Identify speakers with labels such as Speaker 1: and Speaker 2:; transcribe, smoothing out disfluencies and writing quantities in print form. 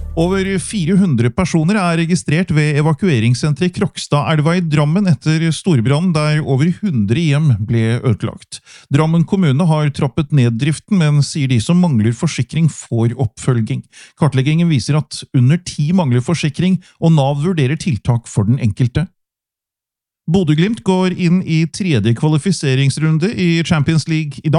Speaker 1: Over 400 personer registrert ved evakueringssenteret Krokstadelva i Drammen etter storbrann der over 100 hjem ble ødelagt. Drammen kommune har trappet ned driften, men sier de som mangler forsikring får oppfølging. Kartleggingen viser at under 10 mangler forsikring, og Nav vurderer tiltak for den enkelte. Bodø Glimt går inn i tredje kvalifiseringsrunde i Champions League i dag.